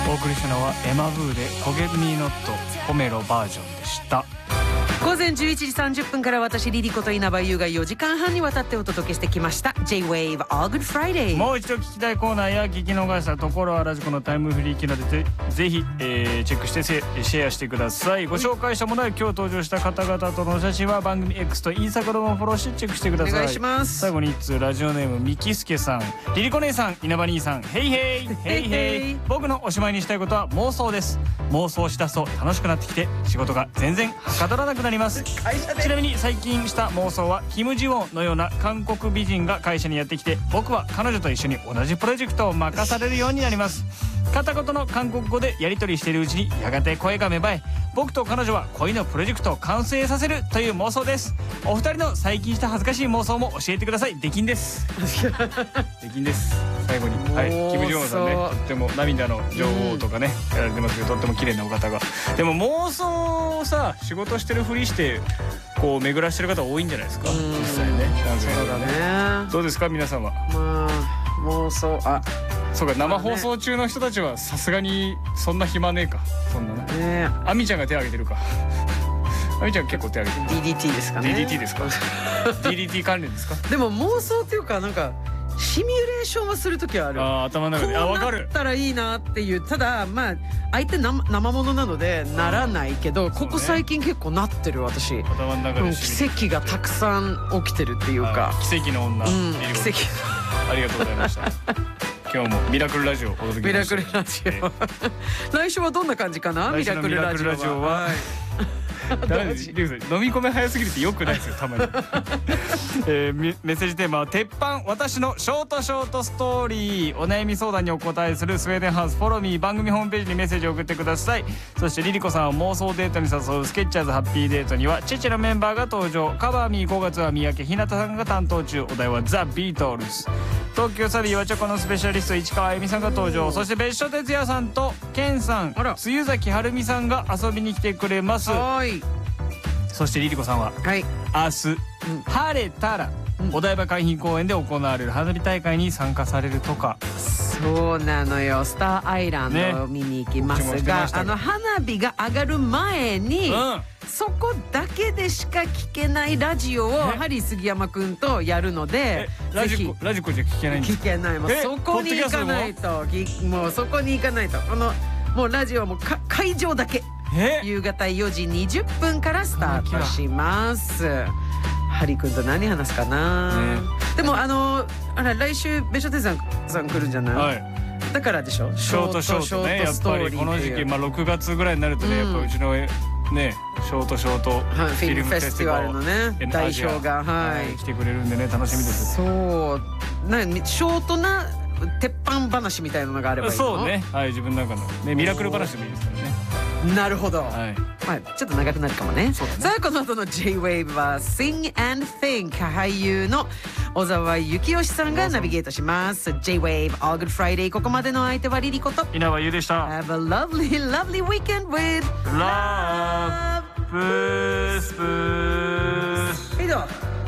お送りしたのはエマブーで「焦げミーノットポメロバージョン」でした。 午前11時30分から私リリコと稲葉優が4時間半にわたってお届けしてきました J-Wave All Good Friday。 もう一度聞きたいコーナーや聞き逃したところはラジコのタイムフリー機能でぜひ、チェックしてシェアしてください。ご紹介したものや今日登場した方々との写真は番組 X とインスタグラムをフォローしてチェックしてください。 お願いします。 最後に1通ラジオネームみきすけさん、リリコ姉さん、稲葉兄さん、ヘイヘイヘイヘイ。僕のおしまいにしたいことは妄想です。妄想しだすと楽しくなってきて仕事が全然はかどらなくなります。ちなみに最近した妄想はキム・ジウォンのような韓国美人が会社にやってきて僕は彼女と一緒に同じプロジェクトを任されるようになります。片言の韓国語でやり取りしているうちにやがて声が芽生え、僕と彼女は恋のプロジェクトを完成させるという妄想です。お二人の最近した恥ずかしい妄想も教えてください。できんですできんです。最後に、はい、キム・ジョンさんね、とっても涙の女王とかね、やられてますけど、とっても綺麗なお方が。でも妄想をさ、仕事してるふりしてこう巡らしてる方多いんじゃないですか、実際ね。 そうだね。 どうですか皆さんは。 まあ妄想、 そうか、生放送中の人たちはさすがにそんな暇ねえか。そんなね。アミちゃんが手挙げてるか。アミちゃん結構手挙げてる。 DDT ですかね。 DDT ですかDDT 関連ですか。 でも妄想っていうかなんかシミュレーションはするときはある。 頭の中でこうなったらいいなっていう。ただまあ相手生物なのでならないけど、ここ最近結構なってる。私頭の中で奇跡がたくさん起きてるっていうか。 奇跡の女、 奇跡。 ありがとうございました今日もミラクルラジオをお届けしました。 ミラクルラジオ来週はどんな感じかな。ミラクルラジオは飲み込め早すぎるってよくないですよ、たまにメッセージテーマは鉄板私のショートストーリー。お悩み相談にお答えするスウェーデンハウスフォローミー。番組ホームページにメッセージを送ってください。そしてリリコさんを妄想デートに誘うスケッチャーズハッピーデートにはチェチェのメンバーが登場。カバーミー5月は三宅ひなたさんが担当中。お題はザ・ビートルズ。東京サリーはチョコのスペシャリスト市川あゆみさんが登場。そして別所哲也さんとケンさん、梅雨崎はるみさんが遊びに来てくれます。そしてリリコさんは、明日、晴れたらお台場海浜公園で行われる花火大会に参加されるとか。 そうなのよ。スターアイランドを見に行きますが、花火が上がる前に、そこだけでしか聞けないラジオをハリー杉山くんとやるので、 ラジコじゃ聞けないんですか。 聞けない。もうそこに行かないと、もうそこに行かないと。このもうラジオはもう会場だけ。夕方4時20分からスタートします。ハリ君と何話すかな、でも来週別所哲也さん来るんじゃない、だからでしょ。 ショートね、やっぱりこの時期、6月ぐらいになるとね、やっぱうちのねショートフィルムフェスティバルのね代表が来てくれるんでね、楽しみです。 そうショートな鉄板話みたいなのがあればいいの。 そうね、自分の中のねミラクル話でもいいですからね。 なるほど、まあちょっと長くなるかもね。さあこの後の J-Wave は Sing and Think、 俳優の小沢幸義さんがナビゲートします。 J-Wave All Good Friday、 ここまでの相手はリリコと稲葉優でした。 Have a lovely weekend with Love プースプース。